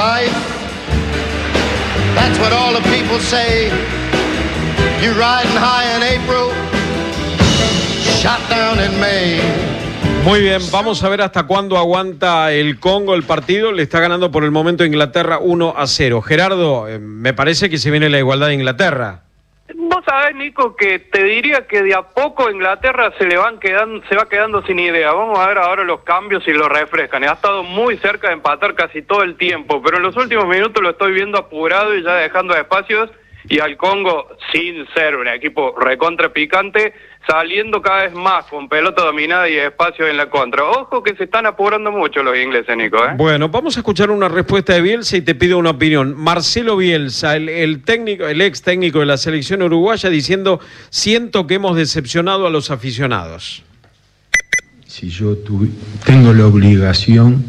life. That's what all the people say. You riding high in April, shot down in May. Muy bien, vamos a ver hasta cuándo aguanta el Congo el partido. Le está ganando por el momento Inglaterra 1-0. Gerardo, me parece que se viene la igualdad de Inglaterra. Vos sabés, Nico, que te diría que de a poco Inglaterra se va quedando sin idea. Vamos a ver ahora los cambios y lo refrescan. Ha estado muy cerca de empatar casi todo el tiempo, pero en los últimos minutos lo estoy viendo apurado y ya dejando espacios. Y al Congo, sin ser un equipo recontra picante, saliendo cada vez más con pelota dominada y espacio en la contra. Ojo que se están apurando mucho los ingleses, Nico, ¿eh? Bueno, vamos a escuchar una respuesta de Bielsa y te pido una opinión. Marcelo Bielsa, el ex técnico de la selección uruguaya, diciendo: siento que hemos decepcionado a los aficionados. Si yo tengo la obligación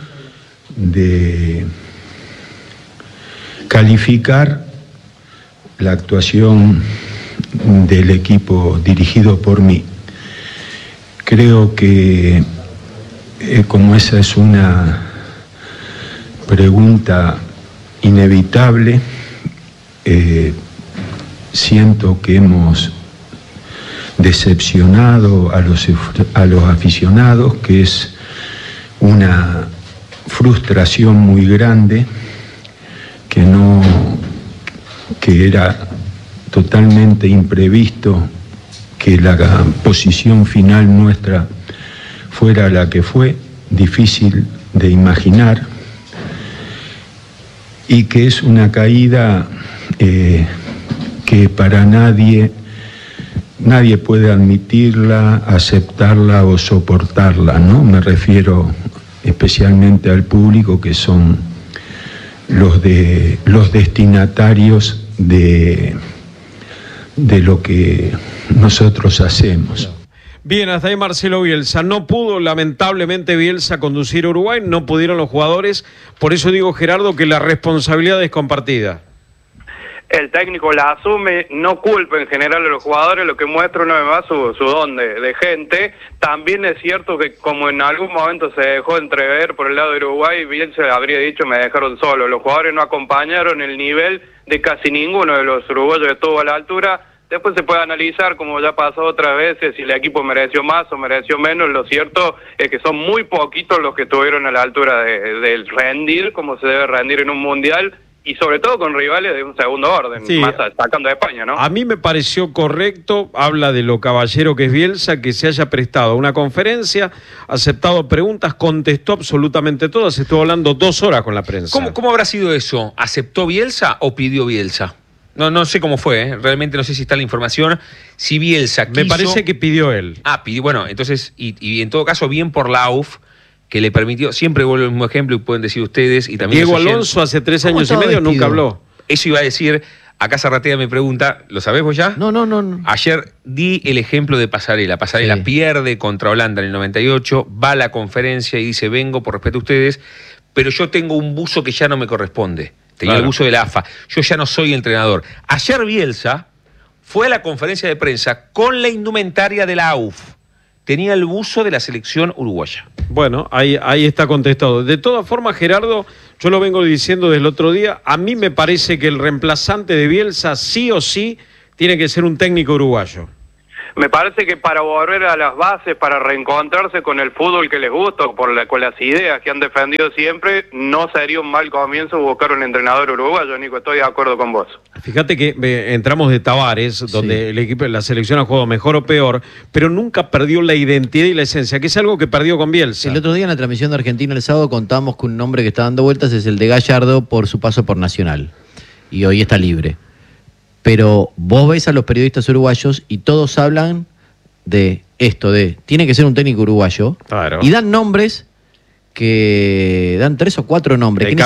de calificar la actuación del equipo dirigido por mí, creo que como esa es una pregunta inevitable, siento que hemos decepcionado a los aficionados, que es una frustración muy grande, que era totalmente imprevisto que la posición final nuestra fuera la que fue, difícil de imaginar, y que es una caída que para nadie puede admitirla, aceptarla o soportarla, ¿no? Me refiero especialmente al público, que son los destinatarios de lo que nosotros hacemos. Bien, hasta ahí Marcelo Bielsa. No pudo, lamentablemente, Bielsa conducir a Uruguay, no pudieron los jugadores. Por eso digo, Gerardo, que la responsabilidad es compartida. El técnico la asume, no culpa en general a los jugadores, lo que muestra una vez más su don de gente. También es cierto que, como en algún momento se dejó entrever por el lado de Uruguay, Bielsa habría dicho: me dejaron solo. Los jugadores no acompañaron el nivel de casi ninguno de los uruguayos que estuvo a la altura. Después se puede analizar, como ya pasó otras veces, si el equipo mereció más o mereció menos. Lo cierto es que son muy poquitos los que estuvieron a la altura del rendir, como se debe rendir en un mundial, y sobre todo con rivales de un segundo orden, sí, más sacando de España, ¿no? A mí me pareció correcto, habla de lo caballero que es Bielsa, que se haya prestado a una conferencia, aceptado preguntas, contestó absolutamente todas, estuvo hablando 2 horas con la prensa. ¿Cómo habrá sido eso? ¿Aceptó Bielsa o pidió Bielsa? No sé cómo fue, ¿eh? Realmente no sé si está la información. Si Bielsa quiso... Me parece que pidió él. Pidió, bueno, entonces, y en todo caso, bien por la AUF, que le permitió, siempre vuelvo al mismo ejemplo y pueden decir ustedes, y también Diego Alonso hace 3 años y medio nunca habló. Eso iba a decir, acá Zarratea me pregunta, ¿lo sabés vos ya? No. Ayer di el ejemplo de Pasarela. Pasarela pierde contra Holanda en el 98, va a la conferencia y dice: vengo por respeto a ustedes, pero yo tengo un buzo que ya no me corresponde. Tenía el buzo de la AFA. Yo ya no soy entrenador. Ayer Bielsa fue a la conferencia de prensa con la indumentaria de la AUF. Tenía el buzo de la selección uruguaya. Bueno, ahí está contestado. De todas formas, Gerardo, yo lo vengo diciendo desde el otro día, a mí me parece que el reemplazante de Bielsa sí o sí tiene que ser un técnico uruguayo. Me parece que para volver a las bases, para reencontrarse con el fútbol que les gusta, con las ideas que han defendido siempre, no sería un mal comienzo buscar un entrenador uruguayo, Nico, estoy de acuerdo con vos. Fíjate que entramos de Tavares, donde el equipo, la selección ha jugado mejor o peor, pero nunca perdió la identidad y la esencia, que es algo que perdió con Bielsa. El otro día en la transmisión de Argentina el sábado contamos que un nombre que está dando vueltas es el de Gallardo por su paso por Nacional, y hoy está libre. Pero vos ves a los periodistas uruguayos y todos hablan de esto, tiene que ser un técnico uruguayo, y dan nombres que dan 3 o 4 nombres. Que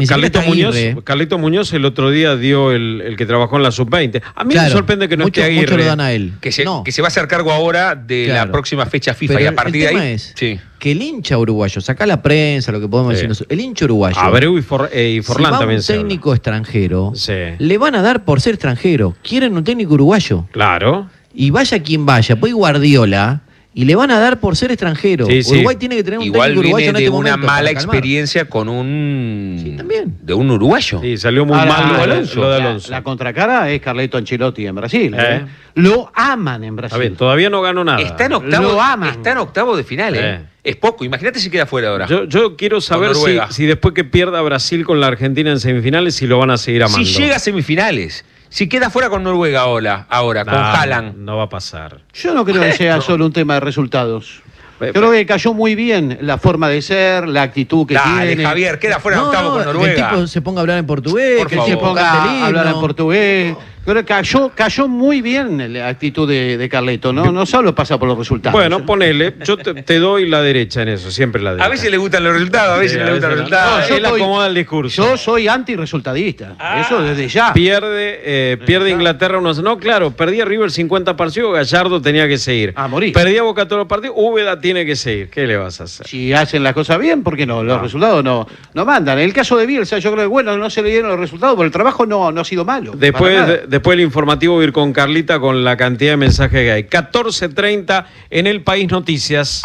Carlito Muñoz el otro día dio el que trabajó en la Sub-20. A mí me sorprende que no esté Aguirre. Mucho lo dan a él. Que se va a hacer cargo ahora de la próxima fecha FIFA. Pero y a partir de ahí... Es que el hincha uruguayo, saca la prensa, lo que podemos decir nosotros, el hincha uruguayo... Abreu y Forlán si también un técnico extranjero, le van a dar por ser extranjero. Quieren un técnico uruguayo. Claro. Y vaya quien vaya, pues Guardiola... y le van a dar por ser extranjero. Sí, sí. Uruguay tiene que tener un Igual técnico uruguayo viene en de este una momento mala para calmar. experiencia con un... Sí, también. De un uruguayo. Sí, salió muy Ahora, mal lo de Alonso. lo de Alonso. La contracara es Carleto Ancelotti en Brasil. Eh. Lo aman en Brasil. Está bien, todavía no ganó nada. Está en Lo octavo, aman. está en octavo de final, Es poco. Imagínate si queda fuera ahora. Yo quiero saber Con Noruega. si después que pierda Brasil con la Argentina en semifinales, si lo van a seguir amando. Si llega a semifinales, si queda fuera con Noruega ahora con Haaland. No va a pasar. Yo no creo que sea solo un tema de resultados. Creo que cayó muy bien la forma de ser, la actitud que Dale, tiene. Javier, queda fuera en octavo con que el Noruega. tipo se ponga a hablar en portugués, Por que el favor. Se tipo ponga cante el a himno. hablar en portugués. Creo que cayó muy bien la actitud de Carleto, ¿no? No solo pasa por los resultados. Bueno, ponele. Yo te doy la derecha en eso, siempre la derecha. A veces le gustan los resultados, a veces Sí, no le gustan los no. resultados. No, él acomoda el discurso. Yo soy anti-resultadista. Eso desde ya. Pierde Inglaterra unos. No, claro, perdía River 50 partidos, Gallardo tenía que seguir. A morir. Perdía Boca todos los partidos, Úbeda tiene que seguir. ¿Qué le vas a hacer? Si hacen las cosas bien, ¿por qué no? Los resultados no mandan. En el caso de Bielsa, yo creo que bueno, no se le dieron los resultados, pero el trabajo no ha sido malo. Después Para nada. después el informativo voy a ir con Carlita con la cantidad de mensajes que hay. 14:30 en El País Noticias.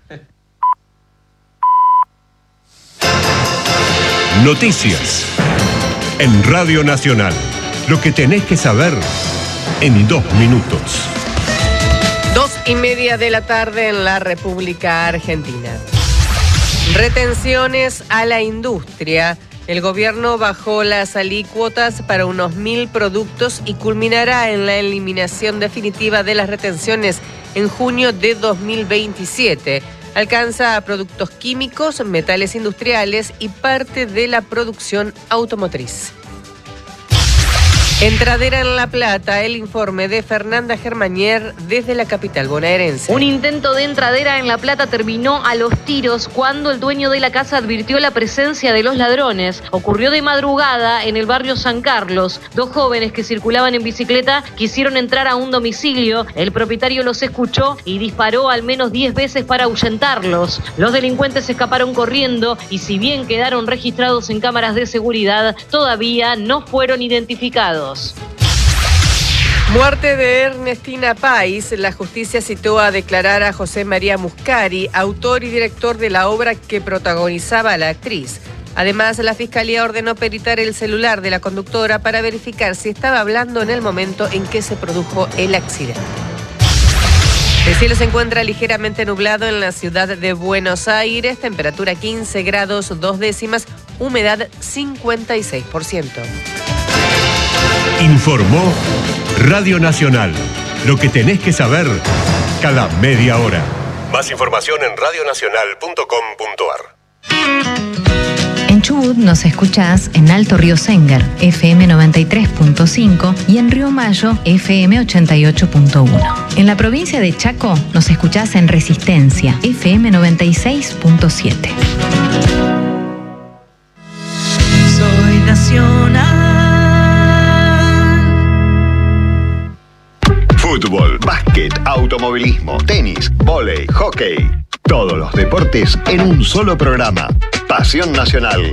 Noticias en Radio Nacional. Lo que tenés que saber en 2 minutos. 2:30 de la tarde en la República Argentina. Retenciones a la industria. El gobierno bajó las alícuotas para unos 1.000 productos y culminará en la eliminación definitiva de las retenciones en junio de 2027. Alcanza a productos químicos, metales industriales y parte de la producción automotriz. Entradera en La Plata, el informe de Fernanda Germanier desde la capital bonaerense. Un intento de entradera en La Plata terminó a los tiros cuando el dueño de la casa advirtió la presencia de los ladrones. Ocurrió de madrugada en el barrio San Carlos. 2 jóvenes que circulaban en bicicleta quisieron entrar a un domicilio. El propietario los escuchó y disparó al menos 10 veces para ahuyentarlos. Los delincuentes escaparon corriendo y si bien quedaron registrados en cámaras de seguridad, todavía no fueron identificados. Muerte de Ernestina Pais. La justicia citó a declarar a José María Muscari, autor y director de la obra que protagonizaba a la actriz. Además, la fiscalía ordenó peritar el celular de la conductora para verificar si estaba hablando en el momento en que se produjo el accidente. El cielo se encuentra ligeramente nublado en la ciudad de Buenos Aires, temperatura 15 grados 2 décimas, humedad 56%. Informó Radio Nacional. Lo que tenés que saber cada media hora. Más información en radionacional.com.ar. En Chubut nos escuchás en Alto Río Sengar, FM 93.5 y en Río Mayo, FM 88.1. En la provincia de Chaco nos escuchás en Resistencia, FM 96.7. Soy nacional. Fútbol, básquet, automovilismo, tenis, vóley, hockey. Todos los deportes en un solo programa. Pasión Nacional.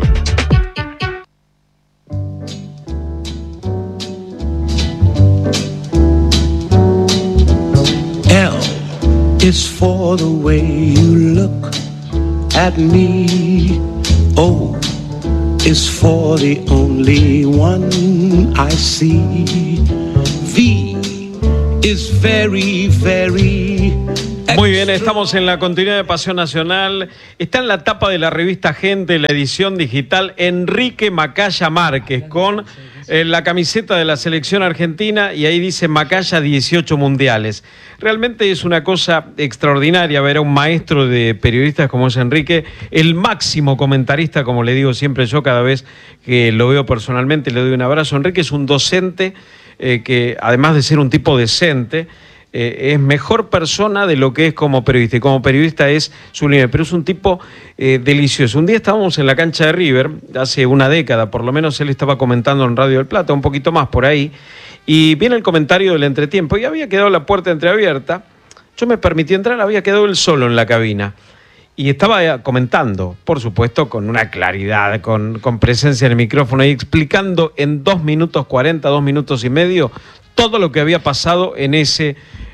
L is for the way you look at me. O is for the only one I see. V is very, very. Muy bien, estamos en la continuidad de Pasión Nacional. Está en la tapa de la revista Gente, la edición digital, Enrique Macaya Márquez, con la camiseta de la selección argentina, y ahí dice Macaya 18 mundiales. Realmente es una cosa extraordinaria ver a un maestro de periodistas como es Enrique, el máximo comentarista, como le digo siempre yo cada vez que lo veo personalmente, le doy un abrazo. Enrique es un docente que, además de ser un tipo decente, es mejor persona de lo que es como periodista, y como periodista es sublime, pero es un tipo delicioso. Un día estábamos en la cancha de River, hace una década por lo menos, él estaba comentando en Radio del Plata, un poquito más por ahí, y viene el comentario del entretiempo, y había quedado la puerta entreabierta. Yo me permití entrar, había quedado él solo en la cabina, y estaba comentando, por supuesto, con una claridad, con presencia en el micrófono, y explicando en 2 minutos 40, 2 minutos y medio, todo lo que había pasado en ese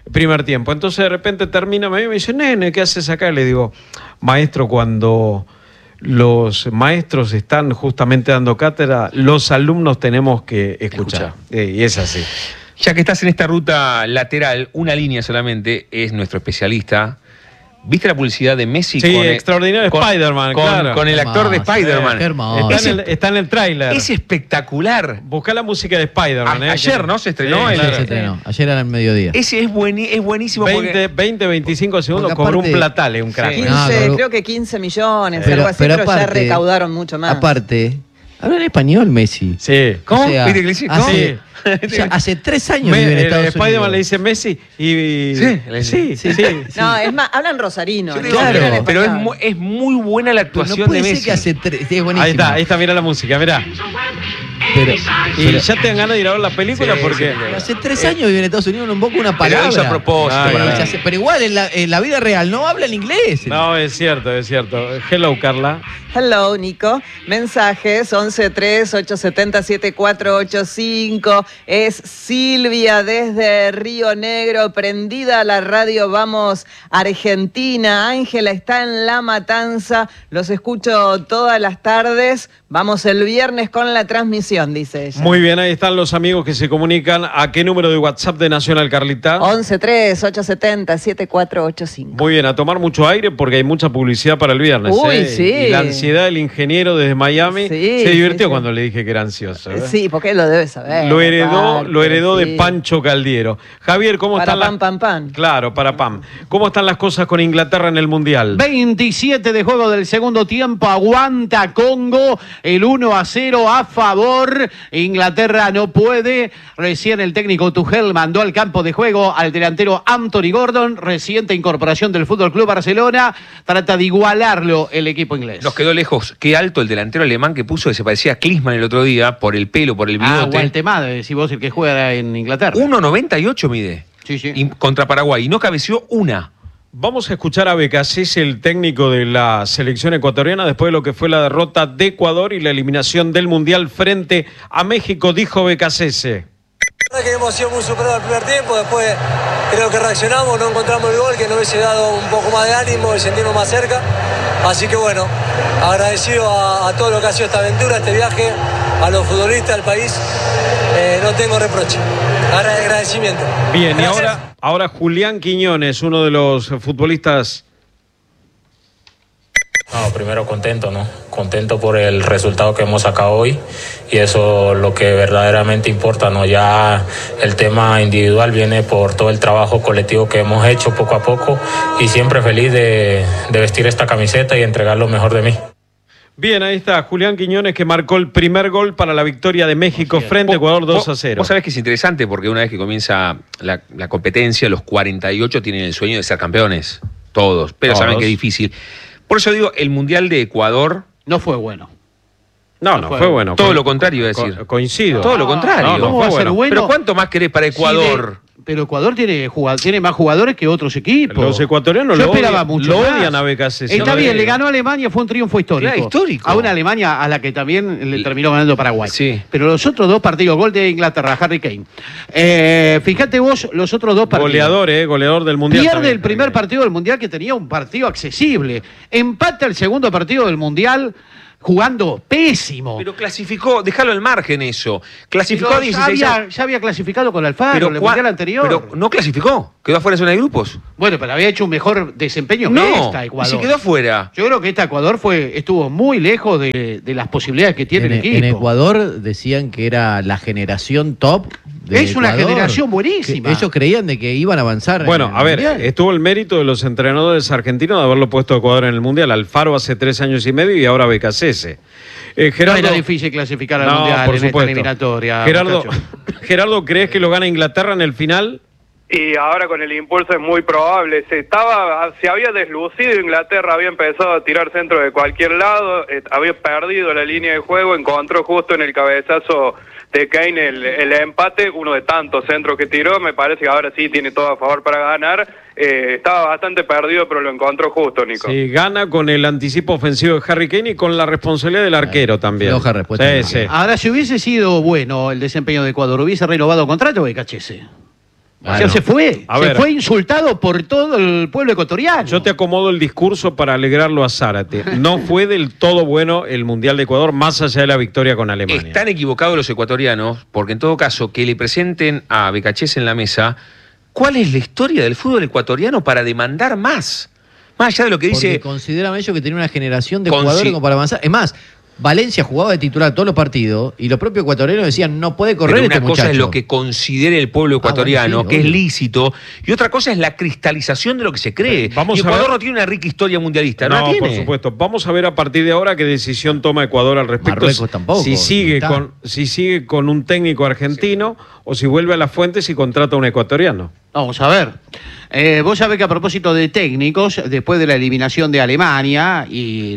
primer tiempo. Entonces de repente termina, me dice, nene, ¿qué haces acá? Le digo, maestro, cuando los maestros están justamente dando cátedra, los alumnos tenemos que escuchar. Y es así. Ya que estás en esta ruta lateral, una línea solamente, es nuestro especialista. ¿Viste la publicidad de Messi? Sí, extraordinario Spider-Man, claro. Con el actor de Spider-Man. Está en el tráiler. Es espectacular. Buscá la música de Spider-Man. Ayer, ¿no? Se estrenó. Sí, se estrenó. Ayer era el mediodía. Ese es buenísimo. 25 segundos con un platale, un crack. 15, creo que 15 millones, algo así, pero aparte, ya recaudaron mucho más. Aparte, habla en español Messi. Sí. ¿Cómo? O sea, ¿Viste que le dice? ¿Cómo? Hace 3 años vive en Estados Unidos. Spider-Man le dice Messi y... Sí. No, es más, hablan rosarino. Claro, pero es muy buena la actuación de Messi. Que hace es buenísimo. Ahí está, mira la música, mira. Y ya te dan ganas de ir a ver la película porque... Hace 3 años vive en Estados Unidos, no invoca una palabra. Pero eso a propósito. Pero igual, en la vida real no habla en inglés. No, es cierto. Hello, Carla. Hello, Nico. Mensajes 1138707485. Es Silvia desde Río Negro, prendida a la radio. Vamos, Argentina. Ángela está en La Matanza. Los escucho todas las tardes. Vamos el viernes con la transmisión, dice ella. Muy bien, ahí están los amigos que se comunican. ¿A qué número de WhatsApp de Nacional, Carlita? 1138707485. Muy bien, a tomar mucho aire porque hay mucha publicidad para el viernes. Uy, sí. Y la ansiedad del ingeniero desde Miami se divirtió cuando le dije que era ansioso. Sí, porque él lo debe saber. Lo heredó de Pancho Caldiero. Javier, ¿cómo están las... Pam. Claro, para Pam. ¿Cómo están las cosas con Inglaterra en el Mundial? 27 de juego del segundo tiempo, aguanta Congo, el 1-0 a favor. Inglaterra no puede. Recién el técnico Tuchel mandó al campo de juego al delantero Anthony Gordon, reciente incorporación del Fútbol Club Barcelona. Trata de igualarlo el equipo inglés. Nos quedó lejos. Qué alto el delantero alemán que puso, que se parecía a Klinsmann el otro día, por el pelo, por el bigote. Waltemade, si vos el que juega en Inglaterra. 1.98 mide. Sí. Contra Paraguay. Y no cabeció una. Vamos a escuchar a Becasese, el técnico de la selección ecuatoriana, después de lo que fue la derrota de Ecuador y la eliminación del Mundial frente a México, dijo Becasese. La verdad que hemos sido muy superados el primer tiempo, después creo que reaccionamos, no encontramos el gol, que nos hubiese dado un poco más de ánimo y sentirnos más cerca. Así que bueno, agradecido a todo lo que ha sido esta aventura, este viaje, a los futbolistas, al país. No tengo reproche, agradecimiento. Bien, gracias. Y ahora Julián Quiñones, uno de los futbolistas. No, primero contento, ¿no? Contento por el resultado que hemos sacado hoy y eso es lo que verdaderamente importa, ¿no? Ya el tema individual viene por todo el trabajo colectivo que hemos hecho poco a poco y siempre feliz de vestir esta camiseta y entregar lo mejor de mí. Bien, ahí está Julián Quiñones, que marcó el primer gol para la victoria de México frente a Ecuador 2-0. Vos sabés que es interesante porque una vez que comienza la competencia, los 48 tienen el sueño de ser campeones, todos, pero saben que es difícil. Por eso digo, el Mundial de Ecuador... No fue bueno. No fue bueno. Todo lo contrario, iba a decir. Coincido. Todo lo contrario. No fue bueno. Pero ¿cuánto más querés para Ecuador? Pero Ecuador tiene más jugadores que otros equipos. Los ecuatorianos lo odian a Becasese. Está bien, le ganó a Alemania, fue un triunfo histórico. Era histórico. A una Alemania a la que también le terminó ganando Paraguay. Sí. Pero los otros dos partidos, gol de Inglaterra, Harry Kane. Fíjate vos, los otros dos partidos. Goleador del Mundial. Pierde también, el primer partido del Mundial, que tenía un partido accesible. Empata el segundo partido del Mundial, jugando pésimo. Pero clasificó, déjalo al margen eso. Clasificó a 16. Ya había clasificado con Alfaro en el Mundial anterior. Pero no clasificó, quedó afuera de zona de grupos. Bueno, pero había hecho un mejor desempeño que esta Ecuador. Y se quedó afuera. Yo creo que esta Ecuador estuvo muy lejos de las posibilidades que tiene el equipo. En Ecuador decían que era la generación top. Es una generación buenísima. Ellos creían de que iban a avanzar. Bueno, a ver, estuvo el mérito de los entrenadores argentinos de haberlo puesto a Ecuador en el Mundial. Alfaro hace 3 años y medio y ahora Becasese. Gerardo, no era difícil clasificar al Mundial por en esta eliminatoria. Gerardo, ¿crees que lo gana Inglaterra en el final? Y ahora con el impulso es muy probable. Se había deslucido Inglaterra, había empezado a tirar centro de cualquier lado, había perdido la línea de juego, encontró justo en el cabezazo de Kane el empate, uno de tantos centros que tiró. Me parece que ahora sí tiene todo a favor para ganar. Estaba bastante perdido, pero lo encontró justo, Nico. Sí, gana con el anticipo ofensivo de Harry Kane y con la responsabilidad del arquero también. Floja respuesta. Sí. Ahora, si hubiese sido bueno el desempeño de Ecuador, ¿hubiese renovado contrato o Becasese? O sea, se fue insultado por todo el pueblo ecuatoriano. Yo te acomodo el discurso para alegrarlo a Zárate. No fue del todo bueno el Mundial de Ecuador, más allá de la victoria con Alemania. Están equivocados los ecuatorianos, porque en todo caso, que le presenten a Becachés en la mesa, ¿cuál es la historia del fútbol ecuatoriano para demandar más? Más allá de lo que dice... Porque consideran ellos que tenía una generación de jugadores como para avanzar. Es más, Valencia jugaba de titular todos los partidos y los propios ecuatorianos decían no puede correr este muchacho. Una cosa es lo que considere el pueblo ecuatoriano, bueno, sí, que obvio. es lícito, y otra cosa es la cristalización de lo que se cree. Y Ecuador no tiene una rica historia mundialista, ¿no? Por supuesto. Vamos a ver a partir de ahora qué decisión toma Ecuador al respecto. Marruecos tampoco. Si sigue con un técnico argentino o si vuelve a las fuentes y contrata a un ecuatoriano. Vamos a ver. Vos sabés que a propósito de técnicos, después de la eliminación de Alemania y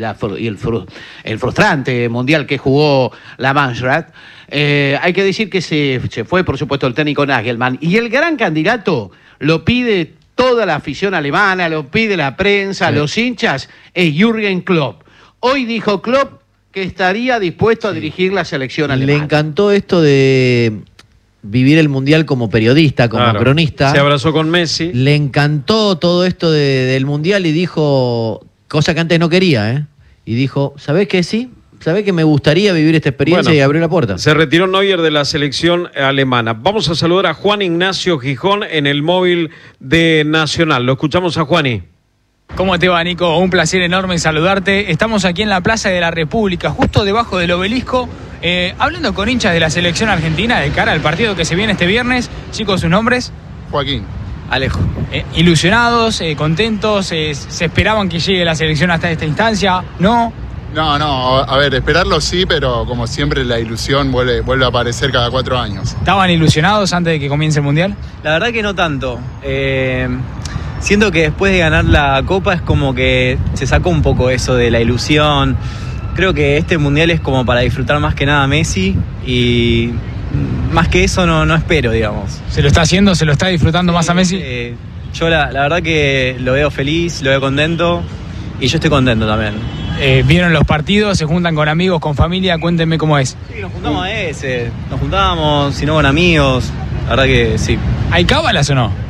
el frustrante mundial que jugó la Mannschaft, hay que decir que se fue, por supuesto, el técnico Nagelsmann. Y el gran candidato lo pide toda la afición alemana, lo pide la prensa, los hinchas, es Jürgen Klopp. Hoy dijo Klopp que estaría dispuesto a dirigir la selección alemana. Le encantó esto de vivir el Mundial como periodista, como cronista. Se abrazó con Messi. Le encantó todo esto del Mundial y dijo, cosa que antes no quería, ¿eh? Y dijo, ¿sabés qué sí? ¿Sabés que me gustaría vivir esta experiencia y abrió la puerta? Se retiró Neuer de la selección alemana. Vamos a saludar a Juan Ignacio Gijón en el móvil de Nacional. Lo escuchamos a Juani. ¿Cómo te va, Nico? Un placer enorme saludarte. Estamos aquí en la Plaza de la República, justo debajo del obelisco, hablando con hinchas de la selección argentina de cara al partido que se viene este viernes. Chicos, ¿sus nombres? Joaquín. Alejo. ¿Ilusionados, contentos? ¿Se esperaban que llegue la selección hasta esta instancia? ¿No? No, a ver, esperarlo sí, pero como siempre la ilusión vuelve a aparecer cada 4 años. ¿Estaban ilusionados antes de que comience el Mundial? La verdad que no tanto. Siento que después de ganar la Copa es como que se sacó un poco eso de la ilusión. Creo que este Mundial es como para disfrutar más que nada Messi y más que eso no espero, digamos. ¿Se lo está haciendo? ¿Se lo está disfrutando más a Messi? Yo la verdad que lo veo feliz, lo veo contento y yo estoy contento también. ¿Vieron los partidos? ¿Se juntan con amigos, con familia? Cuéntenme cómo es. Sí, nos juntamos nos juntamos, si no con amigos, la verdad que sí. ¿Hay cábalas o no?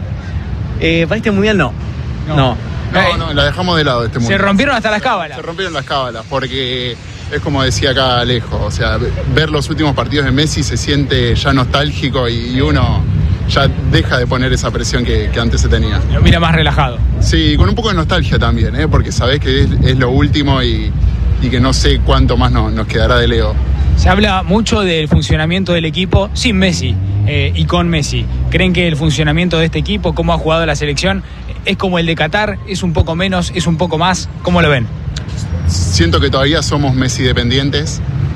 Para este Mundial no. No, la dejamos de lado este Mundial. ¿Se rompieron hasta las cábalas? Se rompieron las cábalas porque es como decía acá Alejo, o sea, ver los últimos partidos de Messi se siente ya nostálgico y uno ya deja de poner esa presión que antes se tenía. Lo mira más relajado. Sí, con un poco de nostalgia también, porque sabés que es lo último y que no sé cuánto más nos quedará de Leo. Se habla mucho del funcionamiento del equipo sin Messi y con Messi. ¿Creen que el funcionamiento de este equipo, cómo ha jugado la selección, es como el de Qatar? ¿Es un poco menos? ¿Es un poco más? ¿Cómo lo ven? Siento que todavía somos Messi dependientes,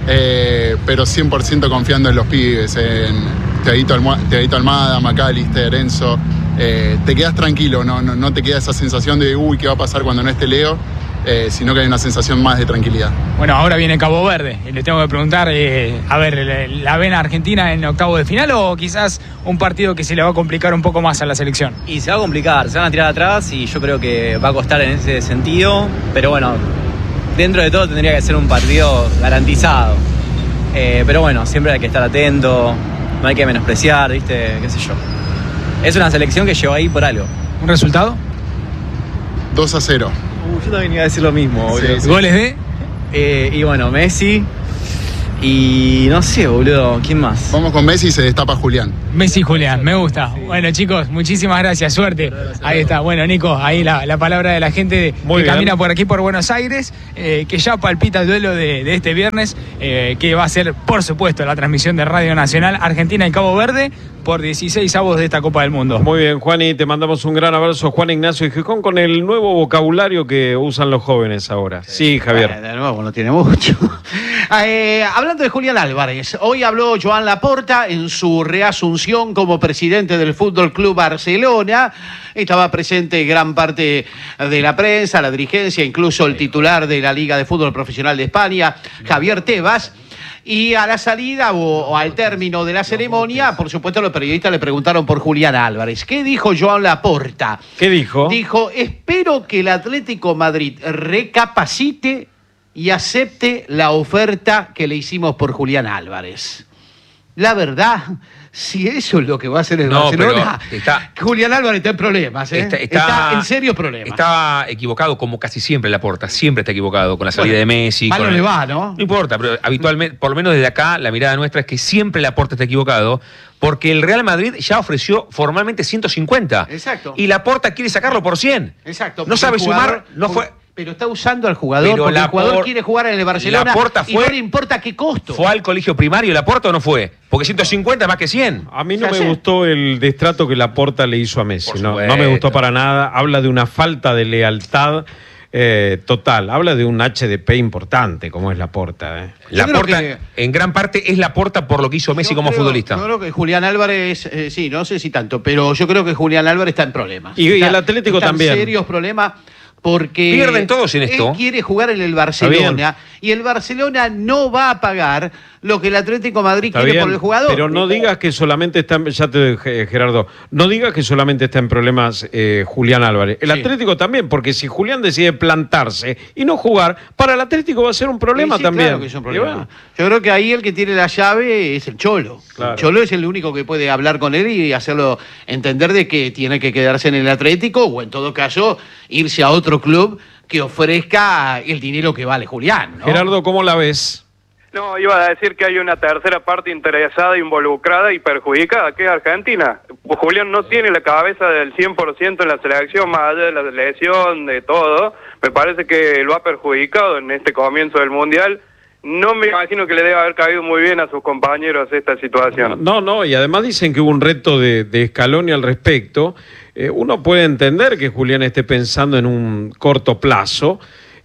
pero 100% confiando en los pibes, en Thiaguito Almada, McAllister, Enzo. Te quedas tranquilo, no te queda esa sensación de ¿qué va a pasar cuando no esté Leo? Sino que hay una sensación más de tranquilidad. Bueno, ahora viene Cabo Verde y les tengo que preguntar, a ver, ¿la ven a Argentina en octavo de final o quizás un partido que se le va a complicar un poco más a la selección? Y se va a complicar, se van a tirar atrás y yo creo que va a costar en ese sentido, pero bueno, dentro de todo tendría que ser un partido garantizado. Pero bueno, siempre hay que estar atento, no hay que menospreciar, ¿viste? Qué sé yo. Es una selección que llegó ahí por algo. ¿Un resultado? 2-0. Yo también iba a decir lo mismo, boludo. Sí. ¿Goles de? Y bueno, Messi. Y no sé, boludo, ¿quién más? Vamos con Messi y se destapa Julián. Messi y Julián, me gusta. Sí. Bueno, chicos, muchísimas gracias, suerte. Ahí está, bueno, Nico, ahí la palabra de la gente que camina por aquí, por Buenos Aires, que ya palpita el duelo de este viernes, que va a ser, por supuesto, la transmisión de Radio Nacional Argentina y Cabo Verde por 16avos de esta Copa del Mundo. Muy bien, Juani, te mandamos un gran abrazo, Juan Ignacio Gijón, con el nuevo vocabulario que usan los jóvenes ahora. Sí, Javier. De nuevo, no tiene mucho. Hablando de Julián Álvarez, hoy habló Joan Laporta en su reasunción como presidente del Fútbol Club Barcelona. Estaba presente gran parte de la prensa, la dirigencia, incluso el titular de la Liga de Fútbol Profesional de España, Javier Tebas. Y a la salida o al término de la ceremonia, por supuesto, los periodistas le preguntaron por Julián Álvarez. ¿Qué dijo Joan Laporta? ¿Qué dijo? Dijo, espero que el Atlético Madrid recapacite y acepte la oferta que le hicimos por Julián Álvarez. la verdad, si eso es lo que va a hacer el Barcelona, Julián Álvarez está en problemas, ¿eh? Está en serios problemas. Está equivocado como casi siempre Laporta, siempre está equivocado con la salida de Messi. Malo le va, ¿no? No importa, pero habitualmente, por lo menos desde acá, la mirada nuestra es que siempre Laporta está equivocado, porque el Real Madrid ya ofreció formalmente 150. Exacto. Y Laporta quiere sacarlo por 100. Exacto. No sabe sumar, no fue... Pero está usando al jugador, porque el jugador quiere jugar en el Barcelona y no le importa qué costo. ¿Fue al colegio primario Laporta o no fue? Porque 150 es más que 100. A mí no me gustó el destrato que Laporta le hizo a Messi. No me gustó para nada. Habla de una falta de lealtad total. Habla de un HDP importante, como es Laporta. Laporta, en gran parte, es Laporta por lo que hizo Messi como futbolista. Yo creo que Julián Álvarez, sí, no sé si tanto, pero yo creo que Julián Álvarez está en problemas. Y el Atlético también. En serios problemas. Porque pierden todos en esto. Él quiere jugar en el Barcelona y el Barcelona no va a pagar lo que el Atlético de Madrid quiere por el jugador. Pero no digas que solamente está, Gerardo, no digas que solamente está en problemas Julián Álvarez. El Atlético también, porque si Julián decide plantarse y no jugar, para el Atlético va a ser un problema también. Claro que es un problema. Bueno. Yo creo que ahí el que tiene la llave es el Cholo. Claro. El Cholo es el único que puede hablar con él y hacerlo entender de que tiene que quedarse en el Atlético o en todo caso irse a otro club que ofrezca el dinero que vale Julián, ¿no? Gerardo, ¿cómo la ves? No, iba a decir que hay una tercera parte interesada, involucrada y perjudicada, que es Argentina. Julián no tiene la cabeza del 100% en la selección, más allá de la lesión, de todo. Me parece que lo ha perjudicado en este comienzo del Mundial. No me imagino que le deba haber caído muy bien a sus compañeros esta situación. No, y además dicen que hubo un reto de Scaloni al respecto. Uno puede entender que Julián esté pensando en un corto plazo,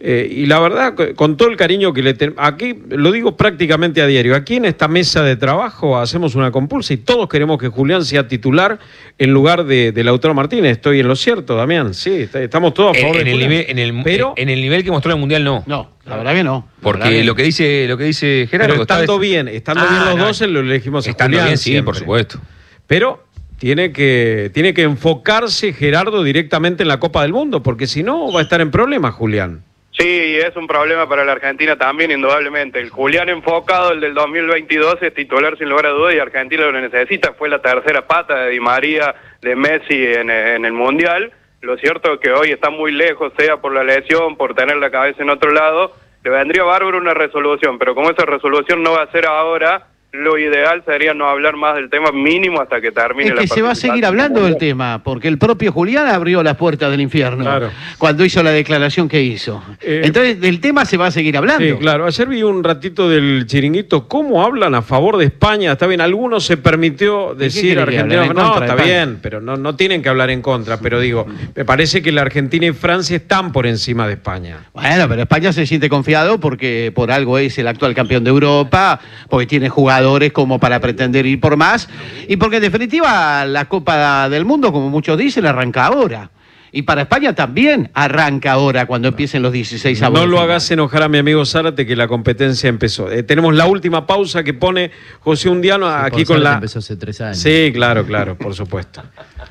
y la verdad, con todo el cariño que le tenemos, aquí lo digo prácticamente a diario, aquí en esta mesa de trabajo hacemos una compulsa y todos queremos que Julián sea titular en lugar de Lautaro Martínez. ¿Estoy en lo cierto, Damián? Sí, estamos todos a favor de Julián. Pero en el nivel que mostró en el Mundial no. No, la verdad que no. Porque lo que dice Gerardo... Pero estando bien los dos, lo elegimos a estando Julián. Bien, sí, por supuesto. Pero... Tiene que enfocarse Gerardo directamente en la Copa del Mundo, porque si no va a estar en problemas, Julián. Sí, es un problema para la Argentina también, indudablemente. El Julián enfocado, el del 2022, es titular sin lugar a dudas y Argentina lo necesita. Fue la tercera pata de Di María, de Messi en el Mundial. Lo cierto es que hoy está muy lejos, sea por la lesión, por tener la cabeza en otro lado. Le vendría bárbaro una resolución, pero como esa resolución no va a ser ahora... Lo ideal sería no hablar más del tema mínimo hasta que termine la participación. Es que se va a seguir hablando del tema, porque el propio Julián abrió las puertas del infierno cuando hizo la declaración que hizo. Entonces, del tema se va a seguir hablando. Sí, claro. Ayer vi un ratito del Chiringuito, cómo hablan a favor de España. Está bien, algunos se permitió decir Argentina. No, está bien, pero no tienen que hablar en contra. Pero digo, me parece que la Argentina y Francia están por encima de España. Bueno, pero España se siente confiado porque por algo es el actual campeón de Europa, porque tiene jugadores como para pretender ir por más y porque en definitiva la Copa del Mundo, como muchos dicen, arranca ahora. Y para España también arranca ahora cuando empiecen los 16 avos. No lo hagas enojar a mi amigo Zárate que la competencia empezó. Tenemos la última pausa que pone José Undiano aquí con la... Empezó hace 3 años. Sí, claro, por supuesto.